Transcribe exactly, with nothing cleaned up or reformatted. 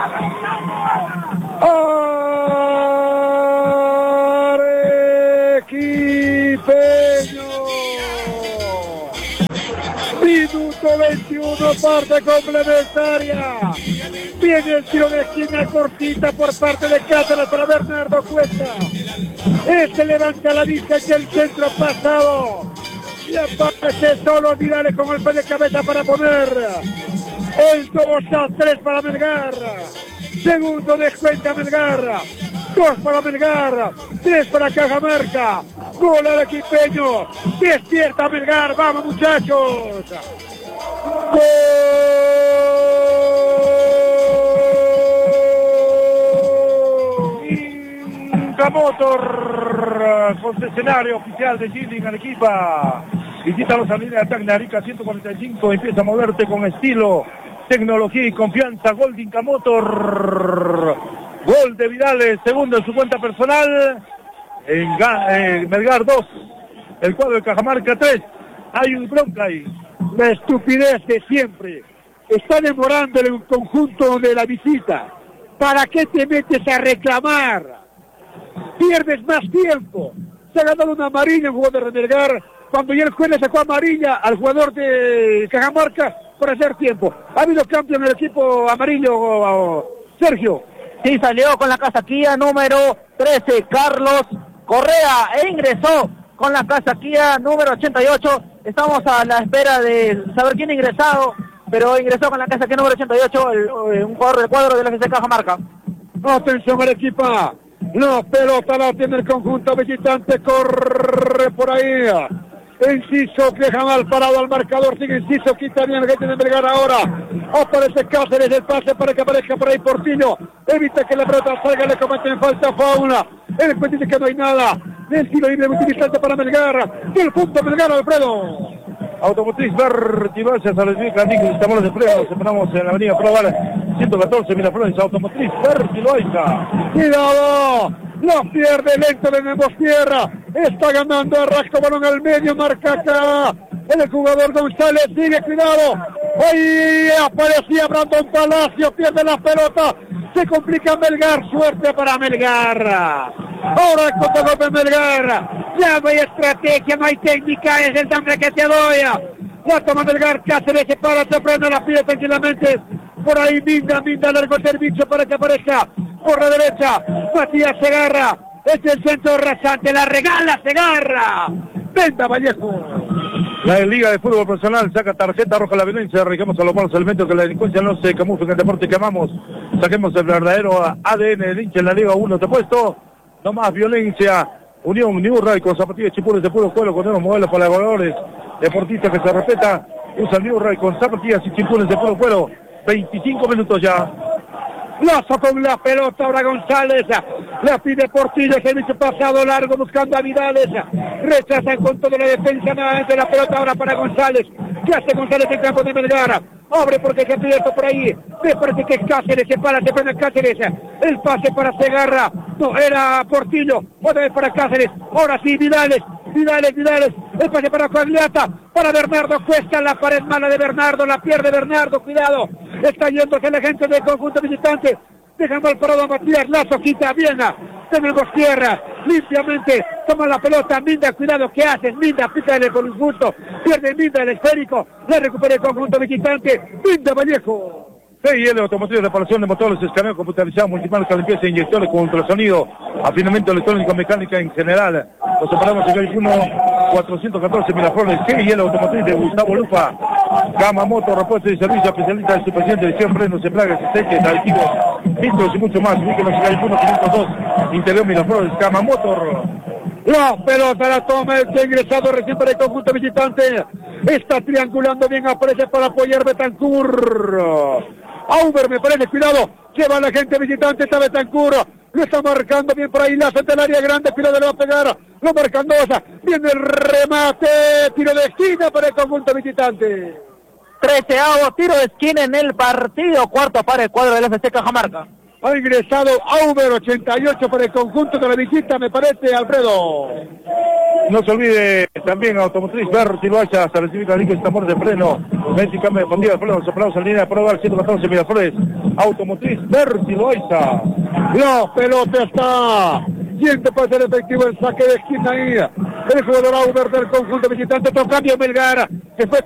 Arequipeño. Minuto veintiuno, parte complementaria. Viene el tiro de esquina cortita por parte de Cáceres para Bernardo Cuesta. Este levanta la vista y el centro pasado. Y aparece solo Vidales con el pie de cabeza para poner el dos a tres para Melgar. Segundo descuenta Melgar. Dos para Melgar. Tres para Cajamarca. Gol arequipeño. Despierta Melgar. Vamos muchachos. Gol. Motor, concesionario oficial de Chile en Arequipa. Visítalos a línea de ataque de Arica ciento cuarenta y cinco. Empieza a moverte con estilo, tecnología y confianza. Gol de Inca Motor. Gol de Vidales, segundo en su cuenta personal. En eh, Melgar dos. El cuadro de Cajamarca tres. Hay un bronca ahí. La estupidez de siempre. Está demorando el conjunto de la visita. ¿Para qué te metes a reclamar? Pierdes más tiempo. Se ha ganado una amarilla en jugador de Melgar, cuando ya el juez le sacó amarilla al jugador de Cajamarca por hacer tiempo. ¿Ha habido cambio en el equipo amarillo, Sergio? Sí, salió con la casaquilla número trece, Carlos Correa, e ingresó con la casaquilla número ochenta y ocho. Estamos a la espera de saber quién ha ingresado, pero ingresó con la casaquilla número ochenta y ocho, el, un jugador del cuadro de la F C Cajamarca. Atención Arequipa. La pelota la tiene el conjunto visitante, corre por ahí. Enciso que jamás parado al marcador, sigue Enciso, quita bien el que tiene Melgar ahora. Aparece Cáceres, el pase para que aparezca por ahí Portillo. Evita que la pelota salga, le cometen falta Fauna. El juez dice que no hay nada. El tiro libre utilizante para Melgar. Del punto Melgar, Alfredo. Automotriz Vertival, a los Candic, estamos de empleo, nos separamos en la avenida Proval ciento catorce, Miraflores, Automotriz Vertival. Cuidado, la pierde lento de Nuevos Tierra, está ganando Arrasco, balón al medio, marca acá el jugador González, sigue, cuidado, ahí aparecía Brandon Palacio, pierde la pelota, se complica Melgar, suerte para Melgar. Ahora con todo golpe Melgar, ya no hay estrategia, no hay técnica, es el nombre que te doy. La toma Melgar, Cáceres se para, se prende, la pide tranquilamente. Por ahí Minda, Minda, largo servicio para que aparezca por la derecha. Matías Segarra, es el centro rasante, la regala Segarra. Venda Vallejo. La Liga de Fútbol Profesional saca tarjeta roja a la violencia, arraigamos a los malos elementos que la delincuencia no se camufle en el deporte que amamos. Saquemos el verdadero A D N del hincha en la Liga uno, te puesto. No más violencia. Unión New Ray con zapatillas chipules de puro cuero, con unos modelos para valores. Deportistas que se respeta, usa New Ray con zapatillas y chipules de puro cuero. veinticinco minutos ya. Lazo con la pelota ahora González. La pide Portillo, servicio pasado largo buscando a Vidales. Rechazan con toda la defensa nuevamente la pelota ahora para González. ¿Qué hace González en campo de Melgar? Abre porque se pide esto por ahí. Me parece que es Cáceres, se para, se prende Cáceres. El pase para Segarra. No, era Portillo. Otra vez para Cáceres. Ahora sí, Vidales. Vidales, Vidales. El pase para Coagliata. Para Bernardo Cuesta. La pared mala de Bernardo. La pierde Bernardo. Cuidado. Está yéndose la gente del conjunto visitante. Deja mal parado a Matías Lazo. Quita Viena. Tenemos tierra. Limpiamente. Toma la pelota. Minda, cuidado. ¿Qué haces? Minda, pítale con un gusto. Pierde Minda el esférico. La recupera el conjunto visitante. Minda Vallejo. T I L Automotriz, reparación de motores, escaneo computarizado, multimarca, limpieza, inyectores con ultrasonido, afinamiento electrónico, mecánica en general. Nos separamos en el uno cuatrocientos catorce Miraflores. T I L Automotriz de Gustavo Lupa. Gama Moto, repuesto y servicio, especialista de su presidente, edición, frenos, plagas, aceite, aditivos, filtros y mucho más. Ubíquenos en el uno quinientos dos, Interior Miraflores, Gama Motor. La pelota la toma el que ha ingresado recién para el conjunto visitante. Está triangulando bien, aparece para apoyar Betancur. Auber, me parece, cuidado, lleva la gente visitante, está Betancur, lo está marcando bien por ahí, Lazo del área grande, cuidado, le va a pegar, lo marca Andosa, viene el remate, tiro de esquina para el conjunto visitante. Treceavo tiro de esquina en el partido, cuarto para el cuadro del F C Cajamarca. Ha ingresado Auber ochenta y ocho para el conjunto de la visita, me parece, Alfredo. No se olvide también Automotriz Berti Loaiza, hasta recibir la liga tambores de freno. Messi cambio de partida de freno, soplados en línea de prueba al ciento catorce Miraflores. Automotriz Berti Loaiza. La pelota está yendo para ser efectivo el saque de esquina ahí. El jugador Auber del conjunto visitante, otro cambio Melgar, que fue